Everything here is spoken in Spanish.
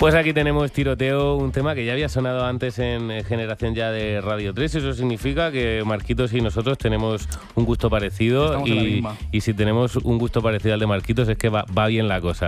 Pues aquí tenemos Tiroteo, un tema que ya había sonado antes en Generación Ya de Radio 3. Eso significa que Marquitos y nosotros tenemos un gusto parecido. Estamos en la misma. Y si tenemos un gusto parecido al de Marquitos es que va bien la cosa.